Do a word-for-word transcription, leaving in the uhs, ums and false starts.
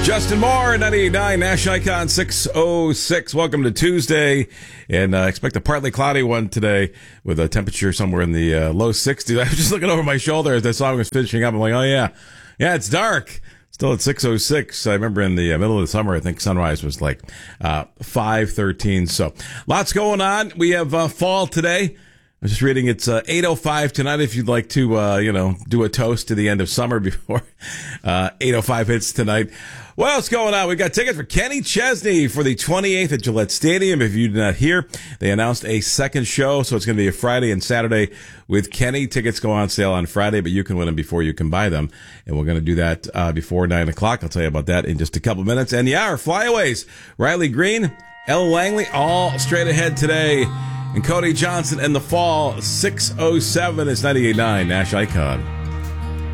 Justin Moore, ninety-eight point nine, Nash Icon six oh six. Welcome to Tuesday, and uh, expect a partly cloudy one today with a temperature somewhere in the uh, low sixties. I was just looking over my shoulder as that song was finishing up. I'm like, oh, yeah, yeah, it's dark. Still at six oh six. I remember in the uh, middle of the summer, I think sunrise was like uh, five thirteen. So lots going on. We have uh, fall today. I was just reading it's uh, eight oh five tonight if you'd like to, uh, you know, do a toast to the end of summer before uh, eight oh five hits tonight. What else going on? We got tickets for Kenny Chesney for the twenty-eighth at Gillette Stadium. If you did not hear, they announced a second show, so it's going to be a Friday and Saturday with Kenny. Tickets go on sale on Friday, but you can win them before you can buy them. And we're going to do that uh, before nine o'clock. I'll tell you about that in just a couple minutes. And yeah, our flyaways, Riley Green, Elle Langley, all straight ahead today. And Cody Johnson and the Fall, six oh seven is ninety-eight point nine Nash Icon.